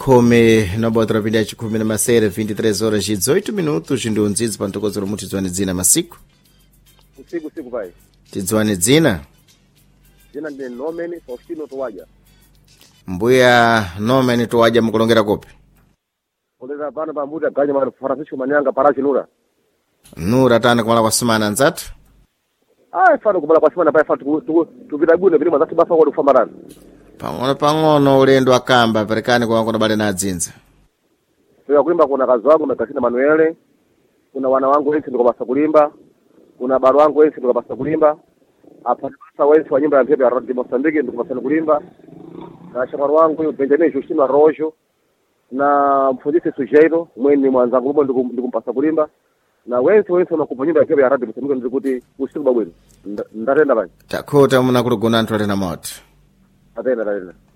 chikhumi nobota pindi ya chikhumi na masere 23 horas e 18 minutos ndi undzidzi pa mtokozero muti dziwani dzina masiku usiku pai tidziwani dzina ndi Nomen Faustino Towaja mbuya Nomen Towaja mukulongera kopi kuleza pano pa mbuta ganya mara Francisco Manyanga parachi nura tana kumala kwa sumana nzatu fano kumala kwa sumana pa fatu tupita bwino vile mazatu basa kwa kufamarana pang'ono ulendo akamba perekani kwa kuna bale na adzinza sio kulimba. Kuna kazi wangu na Kasina Manuele, kuna wana wangu wengi ndiko basa kulimba, kuna baro wangu wengi ndiko basa kulimba, hapa sasa wengi wa nyumba ya Mpepe ya Radio Mozambique ndiko basa kulimba, na shamaru wangu Benjamin Justino Rojo na mfundisi Sujeiro mweni mwanzangu mbo ndiko mpasa kulimba, na wengi wanakupa nyumba ya Mpepe ya Radio Mozambique ndiko kuti usiku babwini ndarenda bani takota muna kuluguna ntole na moto atenda.